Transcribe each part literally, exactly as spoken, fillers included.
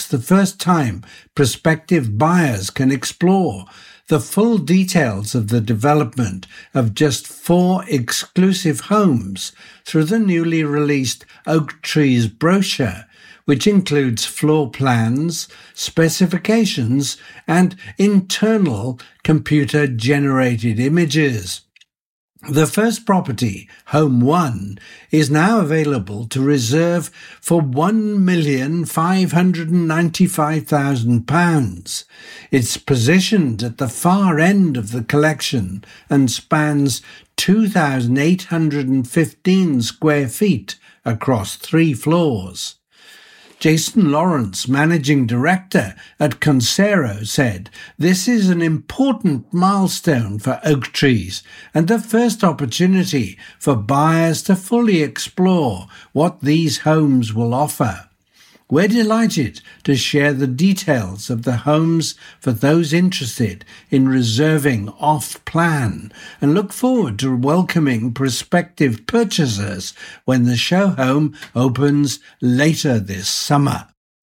the first time prospective buyers can explore the full details of the development of just four exclusive homes through the newly released Oaktree's brochure, which includes floor plans, specifications, and internal computer-generated images. The first property, Home One, is now available to reserve for one million five hundred ninety-five thousand pounds. It's positioned at the far end of the collection and spans two thousand eight hundred fifteen square feet across three floors. Jason Lawrence, managing director at Concero, said, "This is an important milestone for Oaktree's and the first opportunity for buyers to fully explore what these homes will offer. We're delighted to share the details of the homes for those interested in reserving off-plan and look forward to welcoming prospective purchasers when the show home opens later this summer."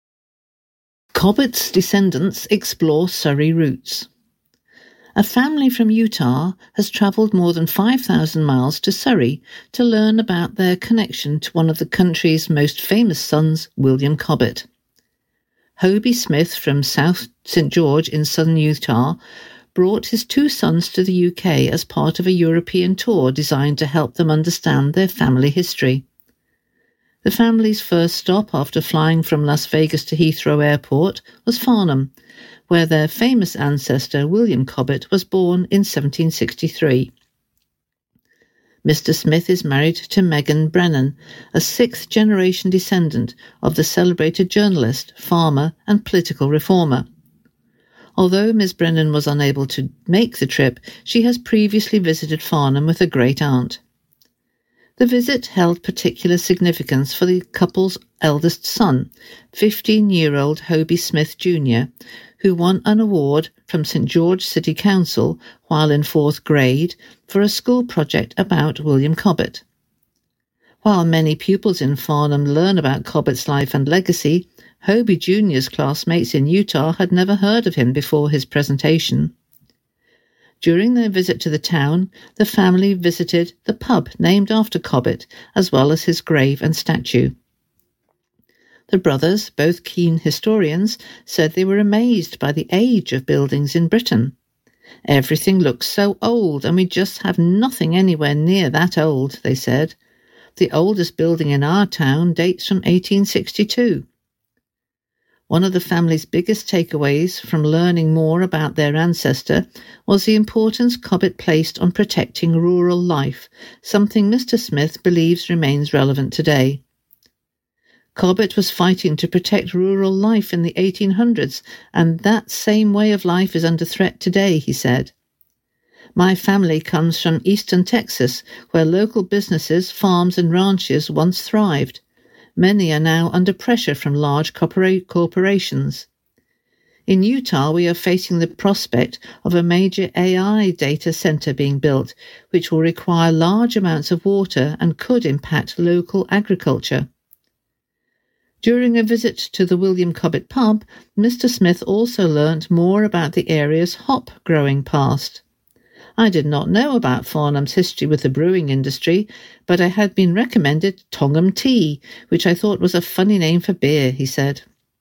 Cobbett's descendants explore Surrey roots. A family from Utah has travelled more than five thousand miles to Surrey to learn about their connection to one of the country's most famous sons, William Cobbett. Hobie Smith from South Saint George in southern Utah brought his two sons to the U K as part of a European tour designed to help them understand their family history. The family's first stop after flying from Las Vegas to Heathrow Airport was Farnham, where their famous ancestor William Cobbett was born in seventeen sixty-three. Mister Smith is married to Megan Brennan, a sixth-generation descendant of the celebrated journalist, farmer and political reformer. Although Miss Brennan was unable to make the trip, she has previously visited Farnham with a great-aunt. The visit held particular significance for the couple's eldest son, fifteen-year-old Hobie Smith Junior, who won an award from Saint George City Council while in fourth grade for a school project about William Cobbett. While many pupils in Farnham learn about Cobbett's life and legacy, Hobie Junior's classmates in Utah had never heard of him before his presentation. During their visit to the town, the family visited the pub named after Cobbett, as well as his grave and statue. The brothers, both keen historians, said they were amazed by the age of buildings in Britain. "Everything looks so old, and we just have nothing anywhere near that old," they said. "The oldest building in our town dates from eighteen sixty-two. One of the family's biggest takeaways from learning more about their ancestor was the importance Cobbett placed on protecting rural life, something Mister Smith believes remains relevant today. Cobbett was fighting to protect rural life in the eighteen hundreds, and that same way of life is under threat today, he said. "My family comes from eastern Texas, where local businesses, farms and ranches once thrived. Many are now under pressure from large corporations. In Utah, we are facing the prospect of a major A I data center being built, which will require large amounts of water and could impact local agriculture." During a visit to the William Cobbett pub, Mister Smith also learnt more about the area's hop-growing past. "I did not know about Farnham's history with the brewing industry, but I had been recommended Tongham Tea, which I thought was a funny name for beer," he said.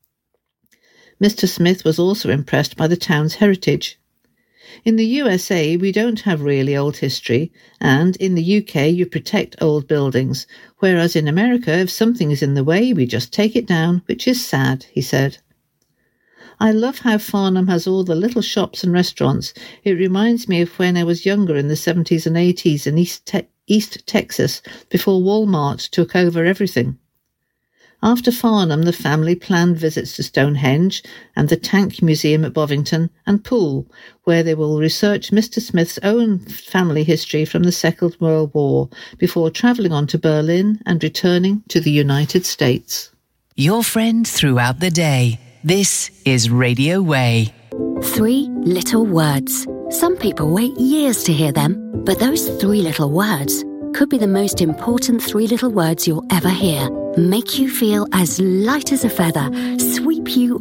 Mister Smith was also impressed by the town's heritage. "In the U S A, we don't have really old history, and in the U K you protect old buildings, whereas in America, if something is in the way, we just take it down, which is sad," he said. "I love how Farnham has all the little shops and restaurants. It reminds me of when I was younger in the seventies and eighties in East, Te- East Texas, before Walmart took over everything." After Farnham, the family planned visits to Stonehenge and the Tank Museum at Bovington and Poole, where they will research Mister Smith's own family history from the Second World War before travelling on to Berlin and returning to the United States. Your friend throughout the day. This is Radio Way. Three little words. Some people wait years to hear them, but those three little words could be the most important three little words you'll ever hear. Make you feel as light as a feather, sweep you